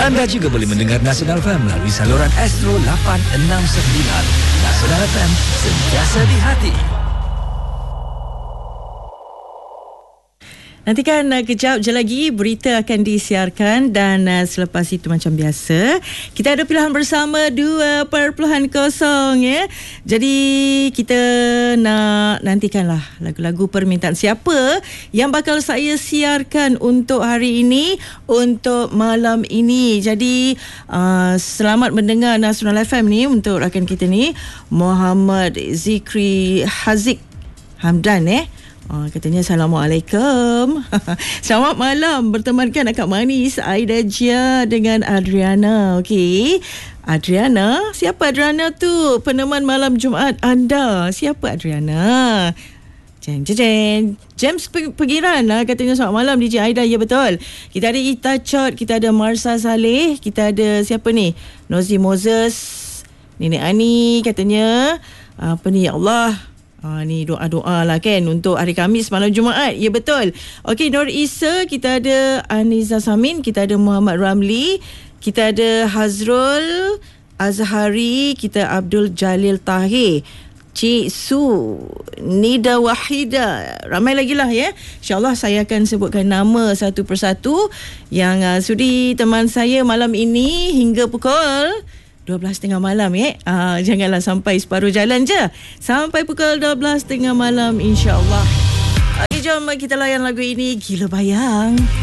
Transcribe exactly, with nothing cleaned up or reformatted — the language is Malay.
Anda juga boleh mendengar Nasional F M melalui saluran Astro lapan enam sembilan. Nasional F M, sentiasa di hati. Nantikan uh, kejap je lagi berita akan disiarkan dan uh, selepas itu macam biasa kita ada pilihan bersama dua perpuluhan kosong ya. Jadi kita nak nantikanlah lagu-lagu permintaan siapa yang bakal saya siarkan untuk hari ini, untuk malam ini. Jadi uh, selamat mendengar Nasional F M ni untuk rakan kita ni Muhammad Zikri Haziq Hamdan eh. Oh, katanya Assalamualaikum. Selamat malam bertemankan akak manis Aida Jia dengan Adriana. Okey. Adriana, siapa Adriana tu? Peneman malam Jumaat anda. Siapa Adriana? Jeng jeng jeng. James Pegiran lah katanya selamat malam D J Aida. Ya betul. Kita ada Ita Chot, kita ada Marsa Saleh, kita ada siapa ni? Nozi Moses, Nenek Ani katanya apa ni ya Allah. Ah, ni doa-doa lah kan untuk hari Khamis malam Jumaat. Ya betul. Okey, Nur Isa, kita ada Aniza Samin, kita ada Muhammad Ramli, kita ada Hazrul Azhari, kita Abdul Jalil Tahir, Cik Su, Nida Wahida, ramai lagi lah ya. InsyaAllah saya akan sebutkan nama satu persatu yang uh, sudi teman saya malam ini hingga pukul dua belas tiga puluh malam ya. Ah, janganlah sampai separuh jalan je. Sampai pukul dua belas tiga puluh malam insya-Allah. Okay, jom kita layan lagu ini, Gila Bayang.